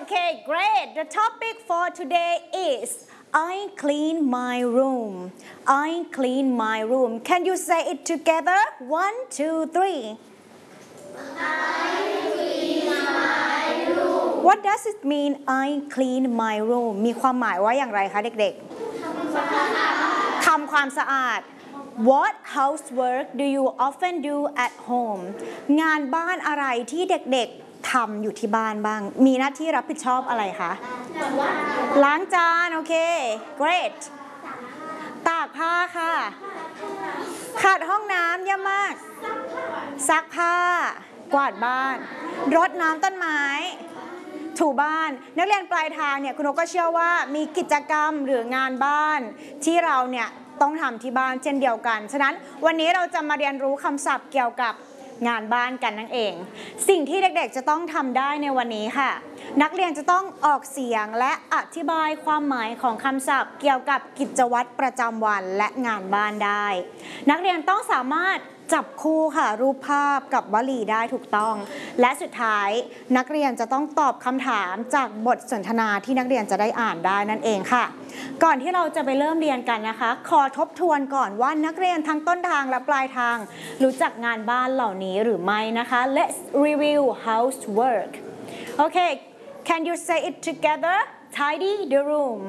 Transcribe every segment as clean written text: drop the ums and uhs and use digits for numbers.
Okay, great. The topic for today is I clean my room. I clean my room. Can you say it together? 1, 2, 3. I clean my room. What does it mean? I clean my room. มีความหมายว่าอย่างไรคะเด็กๆทำความสะอาด What housework do you often do at home? งานบ้านอะไรที่เด็กๆทำอยู่ที่บ้านบ้างมีหน้าที่รับผิดชอบอะไรคะล้างจานโอเค great ตากผ้าค่ะขัดห้องน้ำเยี่ยมมากซักผ้ากวาดบ้านรดน้ำต้นไม้ถูบ้านนักเรียนปลายทางเนี่ยคุณนกก็เชื่อว่ามีกิจกรรมหรืองานบ้านที่เราเนี่ยต้องทำที่บ้านเช่นเดียวกันฉะนั้นวันนี้เราจะมาเรียนรู้คำศัพท์เกี่ยวกับงานบ้านกันนั่นเองสิ่งที่เด็กๆจะต้องทำได้ในวันนี้ค่ะนักเรียนจะต้องออกเสียงและอธิบายความหมายของคำศัพท์เกี่ยวกับกิจวัตรประจำวันและงานบ้านได้นักเรียนต้องสามารถจับคู่ค่ะรูปภาพกับวลีได้ถูกต้องและสุดท้ายนักเรียนจะต้องตอบคำถามจากบทสนทนาที่นักเรียนจะได้อ่านได้นั่นเองค่ะก่อนที่เราจะไปเริ่มเรียนกันนะคะขอทบทวนก่อนว่านักเรียนทั้งต้นทางและปลายทางรู้จักงานบ้านเหล่านี้หรือไม่นะคะ Let's review housework Okay can you say it together Tidy the room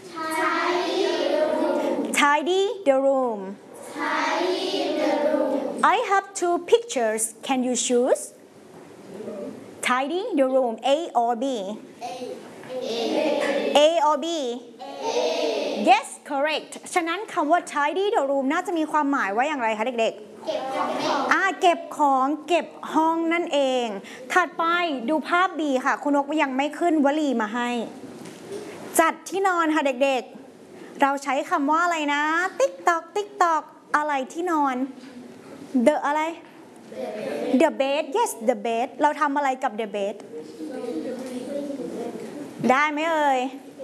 Tidy the room I have two pictures. Can you choose? Tidy the room. A or B? A or B? Yes, correct. ฉะนั้นคำว่า tidy the room น่าจะมีความหมายว่าอย่างไรคะเด็กๆเก็บของเก็บห้องนั่นเองถัดไปดูภาพ B ค่ะคุณนกยังไม่ขึ้นวลีมาให้จัดที่นอนค่ะเด็กๆเราใช้คำว่าอะไรนะติ๊กตอกติ๊กตอกอะไรที่นอน The อะไร The bed yes the bed เราทำอะไรกับ the bed ได้ไหมเอ่ย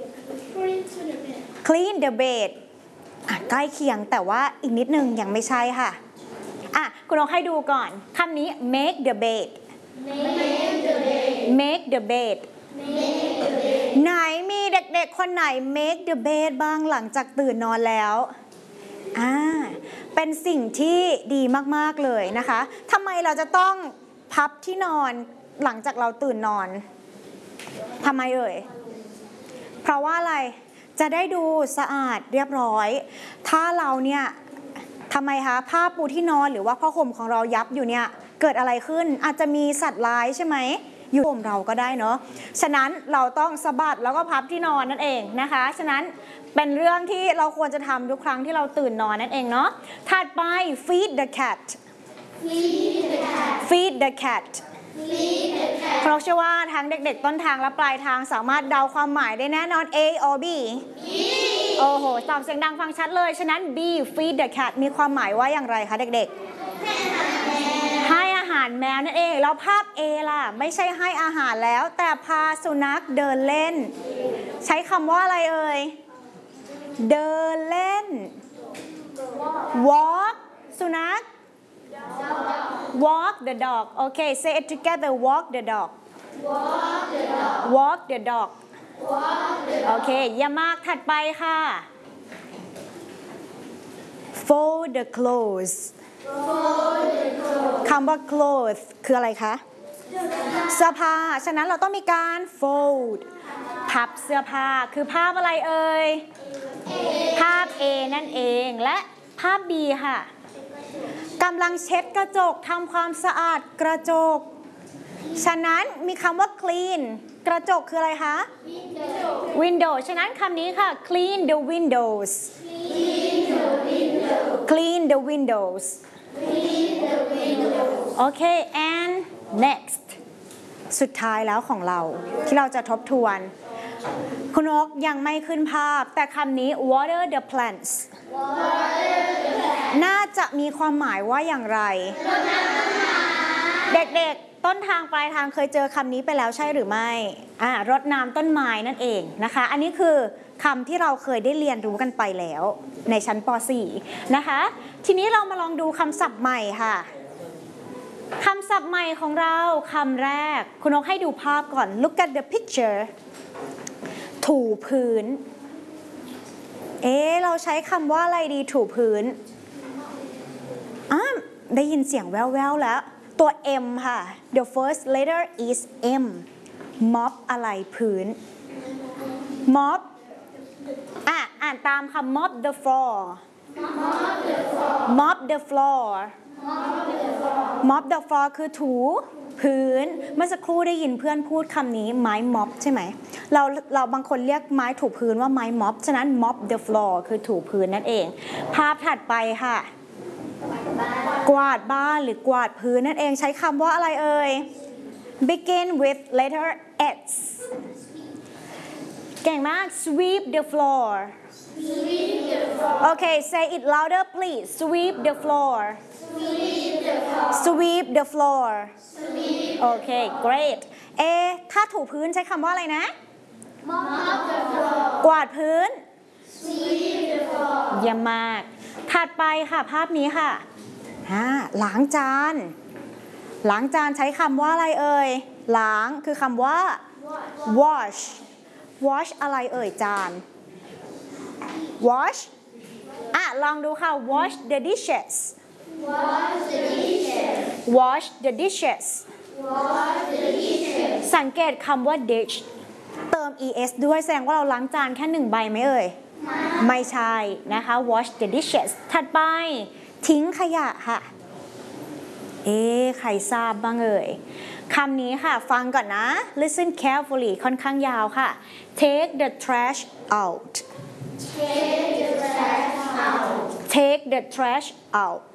Clean the bed ใกล้เคียงแต่ว่าอีกนิดนึงยังไม่ใช่ค่ะคุณลองให้ดูก่อนคำนี้ make the bed make the bed ไหนมีเด็กๆคนไหน make the bed บ้างหลังจากตื่นนอนแล้วเป็นสิ่งที่ดีมากๆเลยนะคะทำไมเราจะต้องพับที่นอนหลังจากเราตื่นนอนทำไมเอ่ยเพราะว่าอะไรจะได้ดูสะอาดเรียบร้อยถ้าเราเนี่ยทำไมคะผ้าปูที่นอนหรือว่าผ้าห่มของเรายับอยู่เนี่ยเกิดอะไรขึ้นอาจจะมีสัตว์ร้ายใช่ไหมอยู่ห่มเราก็ได้เนาะฉะนั้นเราต้องสะบัดแล้วก็พับที่นอนนั่นเองนะคะฉะนั้นเป็นเรื่องที่เราควรจะทำทุกครั้งที่เราตื่นนอนนั่นเองเนาะถัดไป feed the cat feed the cat เพราะเชื่อว่าทั้งเด็กๆต้นทางและปลายทางสามารถเดาความหมายได้แน่นอน A or B โอ้โหตอบเสียงดังฟังชัดเลยฉะนั้น B feed the cat มีความหมายว่าอย่างไรคะเด็กๆให้อาหารแมวนั่นเองแล้วภาพ A ล่ะไม่ใช่ให้อาหารแล้วแต่พาสุนัขเดินเล่นใช้คำว่าอะไรเอ่ยเดินเล่น walk สุนัข walk the dog okay say it together walk the dog walk the dog โอเคเยี่ยมมากถัดไปค่ะ fold the clothes คำว่า clothes คืออะไรคะเสื้อผ้าฉะนั้นเราต้องมีการ fold พับเสื้อผ้าคือภาพอะไรเอ่ยภาพ A นั่นเองและภาพ B ค่ะกำลังเช็ดกระจกทำความสะอาดกระจกฉะนั้นมีคำว่า clean กระจกคืออะไรคะ window ฉะนั้นคำนี้ค่ะ clean the windows clean the windows โอเค and next สุดท้ายแล้วของเราที่เราจะทบทวนคุณนกยังไม่ขึ้นภาพแต่คำนี้ water the plants น่าจะมีความหมายว่าอย่างไรเด็กๆต้นทางปลายทางเคยเจอคำนี้ไปแล้วใช่หรือไม่รดน้ำต้นไม้นั่นเองนะคะอันนี้คือคำที่เราเคยได้เรียนรู้กันไปแล้วในชั้นป .4 นะคะทีนี้เรามาลองดูคำศัพท์ใหม่ค่ะคำศัพท์ใหม่ของเราคำแรกคุณนกให้ดูภาพก่อน look at the picture ถูพื้นเราใช้คำว่าอะไรดีถูพื้นได้ยินเสียงแว่วๆแล้วตัว M ค่ะ the first letter is M mop อะไรพื้น mop อ่านตามค่ะ mop the floor mop the floor mop the floor คือถูพื้นเมื่อสักครู่ได้ยินเพื่อนพูดคำนี้ไม้ม็อบใช่ไหมเราบางคนเรียกไม้ถูพื้นว่าไม้ม็อบฉะนั้น mop the floor คือถูพื้นนั่นเองภาพถัดไปค่ะกวาดบ้านหรือกวาดพื้นนั่นเองใช้คำว่าอะไรเอ่ย begin with letter S เก่งมาก sweep the floor okay say it louder please sweep the floor sweep the floor okay great ถ้าถูพื้นใช้คำว่าอะไรนะ กวาดพื้นเยี่ยมมากถัดไปค่ะภาพนี้ค่ะล้างจานล้างจานใช้คำว่าอะไรเอ่ยล้างคือคำว่า wash wash อะไรเอ่ยจาน wash ลองดูค่ะ wash the dishes wash the dishes สังเกตคำว่า dish เติม es ด้วยแสดงว่าเราล้างจานแค่1ใบไหมเอ่ยไม่ใช่นะคะ wash the dishes ถัดไปทิ้งขยะค่ะใครทราบบ้างเอ่ยคำนี้ค่ะฟังก่อนนะ listen carefully ค่อนข้างยาวค่ะ take the trash out take the trash out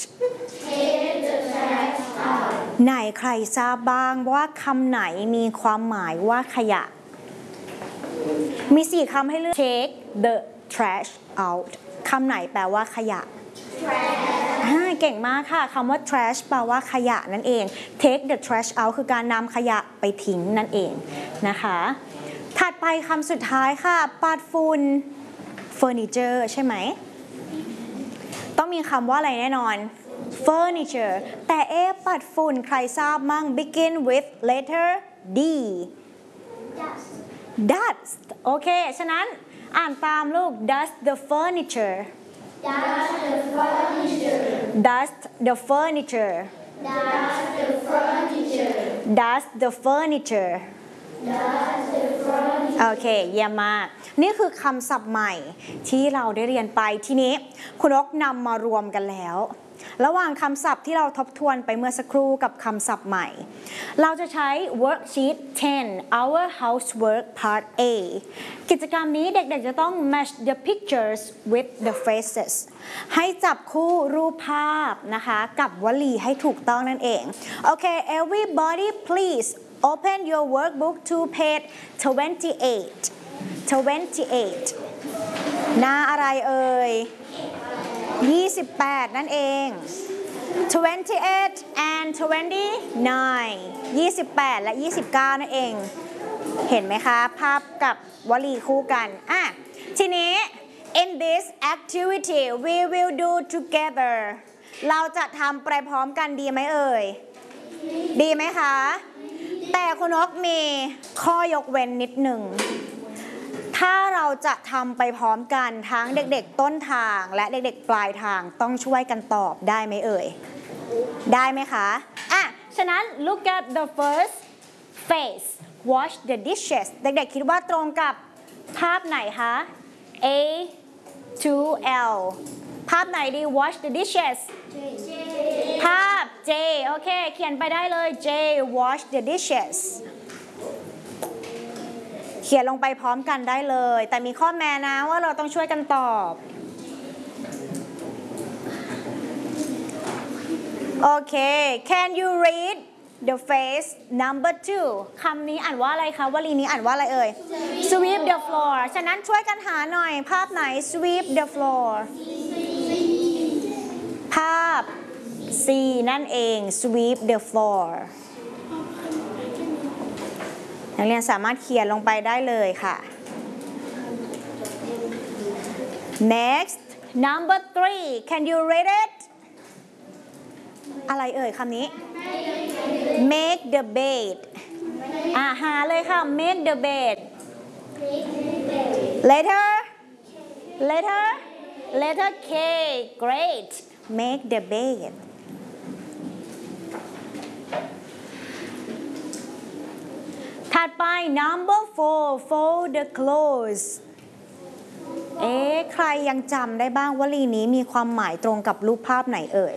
ไหนใครทราบบ้างว่าคำไหนมีความหมายว่าขยะมี4คำให้เลือก take the trash out คำไหนแปลว่าขยะเก่งมากค่ะคำว่า trash แปลว่าขยะนั่นเอง take the trash out คือการนำขยะไปทิ้งนั่นเองนะคะถัดไปคำสุดท้ายค่ะปัดฝุ่น furniture ใช่ไหมต้องมีคำว่าอะไรแน่นอน furniture แต่ปัดฝุ่นใครทราบมั่ง begin with letter D dust โอเคฉะนั้นอ่านตามลูก dust the furniture dust the furniture dust the furniture โอเคเยี่ยมมากนี่คือคำศัพท์ใหม่ที่เราได้เรียนไปทีนี้คุณนกนำมารวมกันแล้วระหว่างคำศัพท์ที่เราทบทวนไปเมื่อสักครู่กับคำศัพท์ใหม่เราจะใช้ worksheet 10 our housework part A กิจกรรมนี้เด็กๆจะต้อง match the pictures with the phrases ให้จับคู่รูปภาพนะคะกับวลีให้ถูกต้องนั่นเองโอเค everybody please open your workbook to page 28 หน้าอะไรเอ่ย28นั่นเอง28 and 29 28และ29นั่นเองเห็นไหมคะภาพกับวลีคู่กันทีนี้ in this activity we will do together เราจะทำไปพร้อมกันดีไหมเอ่ยดีไหมคะแต่คุณนกมีข้อยกเว้นนิดหนึ่งถ้าเราจะทำไปพร้อมกันทั้งเด็กๆต้นทางและเด็กๆปลายทางต้องช่วยกันตอบได้ไหมเอ่ยได้ไหมคะฉะนั้น look at the first face wash the dishes เด็กๆคิดว่าตรงกับภาพไหนคะ A to L ภาพไหนดี wash the dishes ภาพ J โอเคเขียนไปได้เลย J wash the dishesเขียนลงไปพร้อมกันได้เลยแต่มีข้อแม้นะว่าเราต้องช่วยกันตอบโอเค can you read the phrase number 2 คำนี้อ่านว่าอะไรคะวลีนี้อ่านว่าอะไรเอ่ย sweep the floor ฉะนั้นช่วยกันหาหน่อยภาพไหน sweep the floor ภาพ C นั่นเอง sweep the floorนักเรียนสามารถเขียนลงไปได้เลยค่ะ next number 3 can you read it อะไรเอ่ยคำนี้ make the bed หาเลยค่ะ make the bed letter K great make the bed ถัดไป number 4 fold the clothes ใครยังจำได้บ้างวลีนี้มีความหมายตรงกับรูปภาพไหนเอ่ย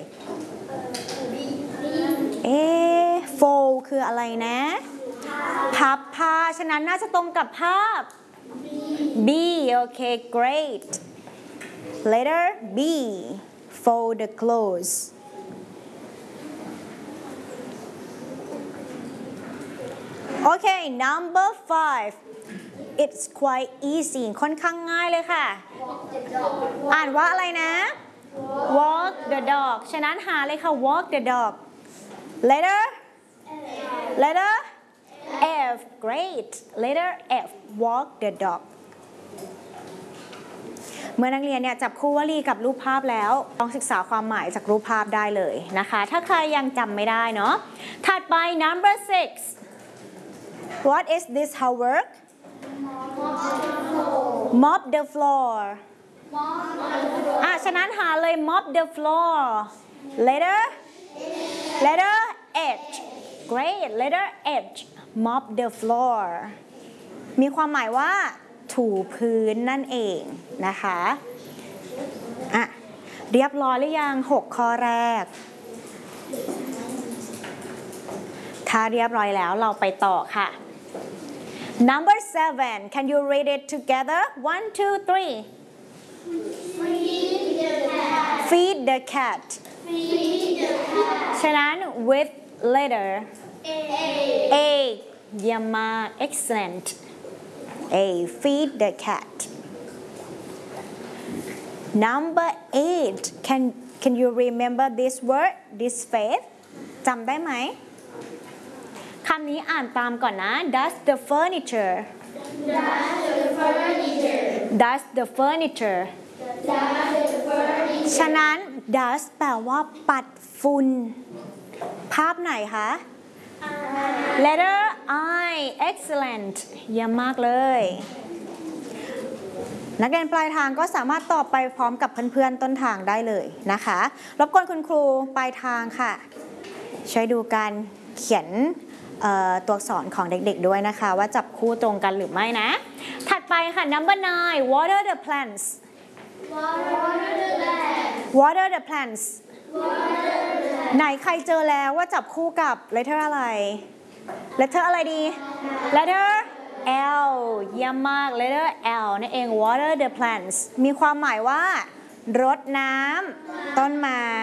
fold คืออะไรนะพับผ้าฉะนั้นน่าจะตรงกับภาพ B โอเค great letter B fold the clothes Okay number 5 it's quite easy ค่อนข้างง่ายเลยค่ะอ่านว่าอะไรนะ walk the dog ฉะนั้นหาเลยค่ะ walk the dog letter F great letter F walk the dog เมื่อนักเรียนเนี่ยจับคู่วลีกับรูปภาพแล้วลองศึกษาความหมายจากรูปภาพได้เลยนะคะถ้าใครยังจำไม่ได้เนาะถัดไป number 6 what is this homework mop the floor ฉะนั้นหาเลย mop the floor letter H great letter H mop the floor มีความหมายว่าถูพื้นนั่นเองนะคะเรียบร้อยหรือยัง6ข้อแรกถ้าเรียบร้อยแล้วเราไปต่อค่ะ number 7 can you read it together 1 2 3 feed the cat ฉะนั้น with letter A เยี่ยมมาก excellent A feed the cat number 8 can you remember this word this phrase จำได้ไหมคำนี้อ่านตามก่อนนะ dust the furniture dust the furniture ฉะนั้น dust แปลว่าปัดฝุ่นภาพไหนคะ letter I excellent เยี่ยมมากเลยนักเรียนปลายทางก็สามารถตอบไปพร้อมกับเพื่อนๆต้นทางได้เลยนะคะรบกวนคุณครูปลายทางค่ะช่วยดูการเขียนตัวอักษรของเด็กๆด้วยนะคะว่าจับคู่ตรงกันหรือไม่นะถัดไปค่ะ number 9 water the plants water the plants ไหนใครเจอแล้วว่าจับคู่กับ letter อะไร letter อะไรดี letter L เยี่ยมมาก letter L นั่นเอง water the plants มีความหมายว่ารดน้ำต้นไม้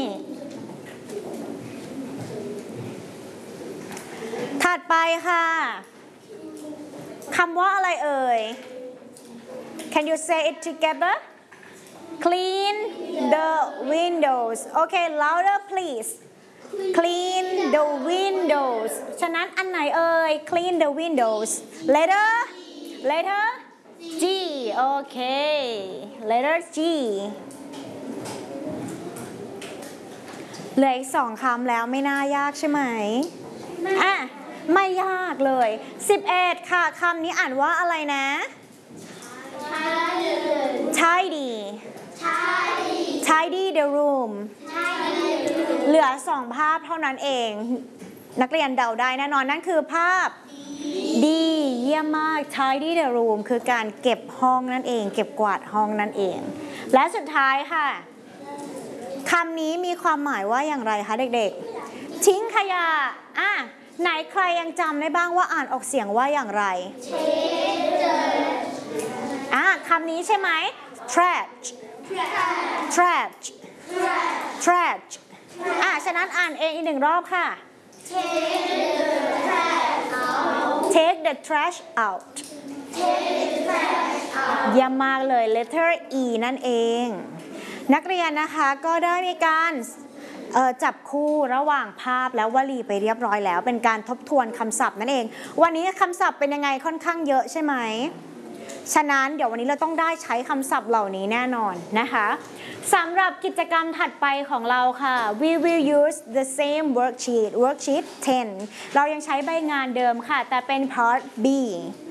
ถัดไปค่ะคำว่าอะไรเอ่ย Can you say it together Clean the windows Okay louder please Clean the windows ฉะนั้นอันไหนเอ่ย Clean the windows letter G Okay letter G เหลืออีก2คำแล้วไม่น่ายากใช่ไหมไม่ยากเลย11ค่ะคำนี้อ่านว่าอะไรนะ tidy the room เหลือ2ภาพเท่านั้นเองนักเรียนเดาได้แน่นอนนั่นคือภาพดีเยี่ยมมาก tidy the room คือการเก็บห้องนั่นเองเก็บกวาดห้องนั่นเองและสุดท้ายค่ะคำนี้มีความหมายว่าอย่างไรคะเด็กๆทิ้งขยะไหนใครยังจำได้บ้างว่าอ่านออกเสียงว่าอย่างไรคำนี้ใช่ไหม trash ฉะนั้นอ่านเองอีก1รอบค่ะ take the trash out เยี่ยมมากเลย letter E นั่นเองนักเรียนนะคะก็ได้มีการจับคู่ระหว่างภาพและวลีไปเรียบร้อยแล้วเป็นการทบทวนคำศัพท์นั่นเองวันนี้คำศัพท์เป็นยังไงค่อนข้างเยอะใช่ไหมฉะนั้นเดี๋ยววันนี้เราต้องได้ใช้คำศัพท์เหล่านี้แน่นอนนะคะสำหรับกิจกรรมถัดไปของเราค่ะ we will use the same worksheet 10เรายังใช้ใบงานเดิมค่ะแต่เป็น part B